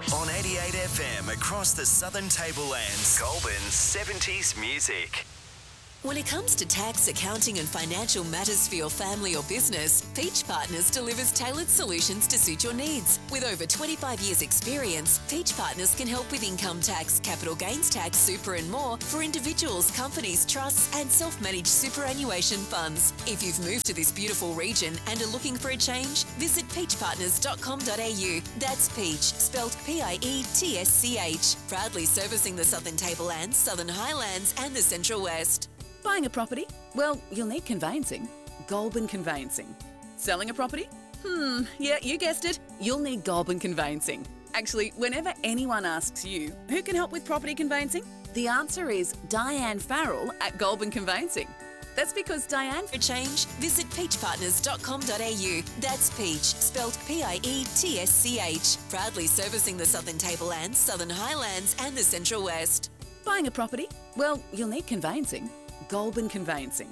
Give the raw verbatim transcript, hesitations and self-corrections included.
On eighty-eight F M across the Southern Tablelands. Goulburn's seventies music. When it comes to tax, accounting and financial matters for your family or business, Peach Partners delivers tailored solutions to suit your needs. With over twenty-five years experience, Peach Partners can help with income tax, capital gains tax, super and more for individuals, companies, trusts and self-managed superannuation funds. If you've moved to this beautiful region and are looking for a change, visit peach partners dot com dot a u. That's Peach, spelled P I E T S C H. Proudly servicing the Southern Tablelands, Southern Highlands and the Central West. Buying a property? Well, you'll need conveyancing. Goulburn Conveyancing. Selling a property? Hmm, yeah, you guessed it. You'll need Goulburn Conveyancing. Actually, whenever anyone asks you, who can help with property conveyancing? The answer is Diane Farrell at Goulburn Conveyancing. That's because Diane... For change, visit peach partners dot com dot a u. That's Peach, spelled P I E T S C H. Proudly servicing the Southern Tablelands, Southern Highlands and the Central West. Buying a property? Well, you'll need conveyancing. Goulburn Conveyancing.